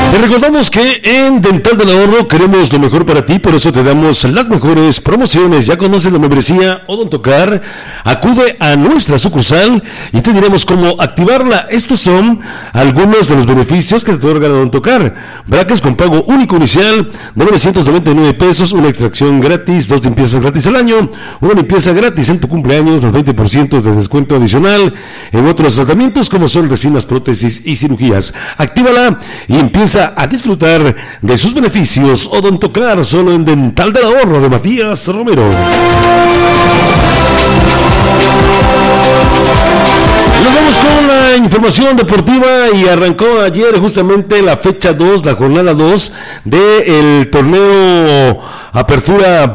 Te recordamos que en Dental del Ahorro queremos lo mejor para ti, por eso te damos las mejores promociones. Ya conoces la membresía Odontocar, acude a nuestra sucursal y te diremos cómo activarla. Estos son algunos de los beneficios que te otorga Odontocar. Brackets con pago único inicial de 999 pesos, una extracción gratis, 2 limpiezas gratis al año, una limpieza gratis en tu cumpleaños, los 20% de descuento adicional en otros tratamientos como son resinas, prótesis y cirugías. Actívala y empieza a disfrutar de sus beneficios. Odontocar, solo en Dental del Ahorro de Matías Romero. Nos vamos con la información deportiva y arrancó ayer justamente la fecha 2, la jornada 2 del torneo Apertura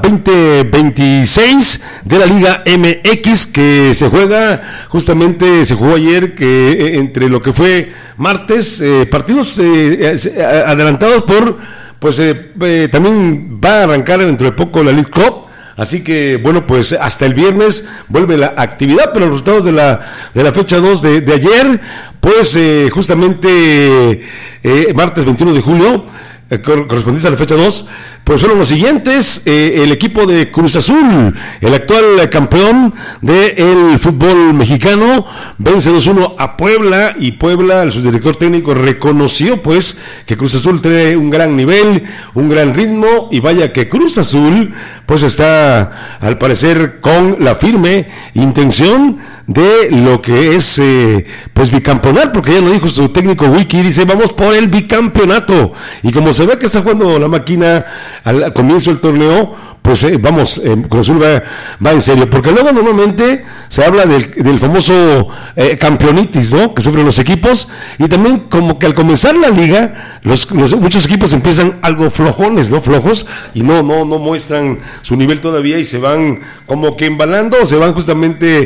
2026 de la Liga MX, que se juega, justamente se jugó ayer, que entre lo que fue martes, partidos adelantados por, pues también va a arrancar dentro de poco la League Cup. Así que, bueno, pues hasta el viernes vuelve la actividad, pero los resultados de la fecha 2 de ayer, pues justamente martes 21 de julio, correspondiente a la fecha 2, pues fueron los siguientes. El equipo de Cruz Azul, el actual campeón del fútbol mexicano, vence 2-1 a Puebla, y Puebla, su director técnico, reconoció pues que Cruz Azul tiene un gran nivel, un gran ritmo, y vaya que Cruz Azul pues está al parecer con la firme intención de lo que es pues bicampeonar, porque ya lo dijo su técnico Wiki, dice vamos por el bicampeonato, y como se ve que está jugando la máquina al comienzo del torneo, pues Cruz Azul va en serio, porque luego normalmente se habla del famoso campeonitis, ¿no?, que sufren los equipos, y también como que al comenzar la liga, muchos equipos empiezan algo flojos, y no muestran su nivel todavía, y se van como que embalando, se van justamente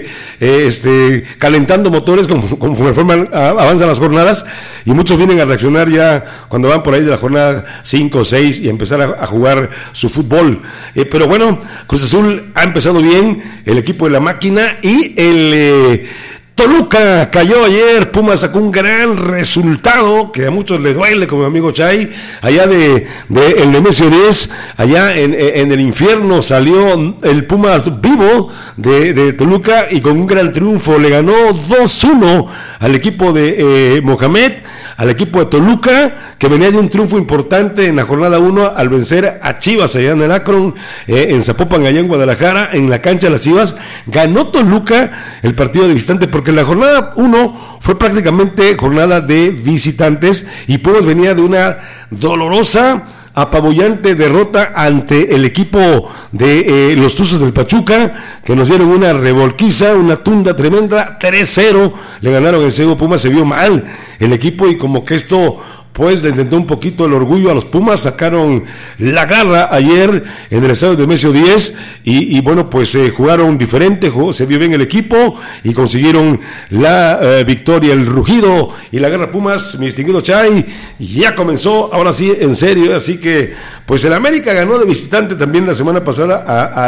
calentando motores conforme avanzan las jornadas, y muchos vienen a reaccionar ya cuando van por ahí de la jornada 5 o 6 y empezar a jugar su fútbol. Pero bueno, Cruz Azul ha empezado bien, el equipo de la máquina, y el Toluca cayó ayer. Pumas sacó un gran resultado que a muchos les duele, como mi amigo Chay, allá de el Nemesio 10, allá en el infierno salió el Pumas vivo de Toluca, y con un gran triunfo le ganó 2-1 al equipo de Mohamed, al equipo de Toluca, que venía de un triunfo importante en la jornada 1 al vencer a Chivas allá en el Akron, en Zapopan, allá en Guadalajara, en la cancha de las Chivas. Ganó Toluca el partido de visitante, porque la jornada 1 fue prácticamente jornada de visitantes, y Pumas venía de una dolorosa, apabullante derrota ante el equipo de los Tuzos del Pachuca, que nos dieron una revolquiza, una tunda tremenda, 3-0, le ganaron el CEU. Pumas se vio mal el equipo, y como que esto pues le intentó un poquito el orgullo a los Pumas, sacaron la garra ayer en el estadio de Nemesio 10, y bueno, pues jugaron diferente, se vio bien el equipo, y consiguieron la victoria. El rugido y la garra Pumas, mi distinguido Chay, ya comenzó, ahora sí, en serio, así que, pues el América ganó de visitante también la semana pasada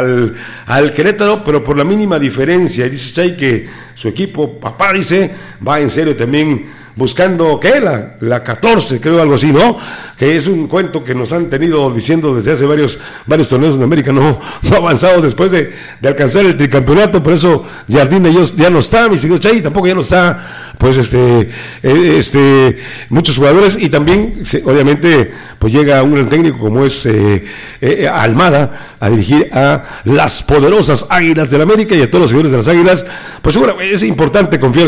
al Querétaro, pero por la mínima diferencia, y dice Chay que su equipo, papá dice, va en serio también, buscando, ¿qué? La 14, creo, algo así, ¿no? Que es un cuento que nos han tenido diciendo desde hace varios torneos en América, no ha avanzado después de alcanzar el tricampeonato. Por eso Jardín ya no está, mi seguido Chay, tampoco ya no está, pues muchos jugadores, y también obviamente pues llega un gran técnico como es Almada a dirigir a las poderosas Águilas del América, y a todos los seguidores de las Águilas, pues seguro es importante confiar